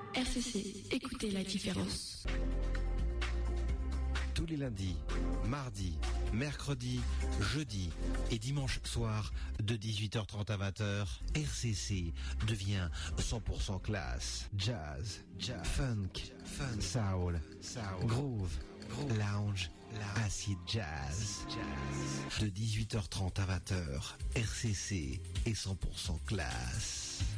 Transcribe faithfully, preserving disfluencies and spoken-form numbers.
R C C, écoutez la différence. Tous les lundis, mardis, mercredis, jeudis et dimanche soir de dix-huit heures trente à vingt heures, R C C devient cent pour cent classe, jazz, jazz, funk, fun, soul, soul, groove, groove, lounge, acid jazz. jazz. De dix-huit heures trente à vingt heures, R C C est cent pour cent classe.